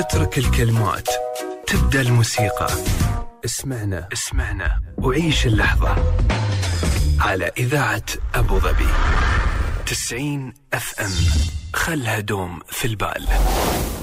اترك الكلمات، تبدأ الموسيقى. اسمعنا وعيش اللحظة على إذاعة أبو ظبي 90 FM. خلها دوم في البال.